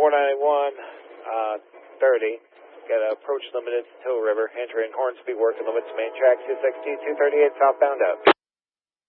30. Got approach limited to Tow River. Entering Hornsby working limits main track 260, 238 southbound out.